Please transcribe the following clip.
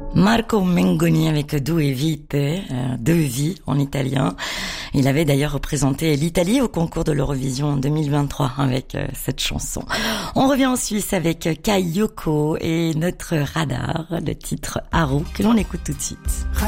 Marco Mengoni avec Due Vite, deux vies en italien. Il avait d'ailleurs représenté l'Italie au concours de l'Eurovision en 2023 avec cette chanson. On revient en Suisse avec Kai Yoko et notre radar, le titre Haru, que l'on écoute tout de suite.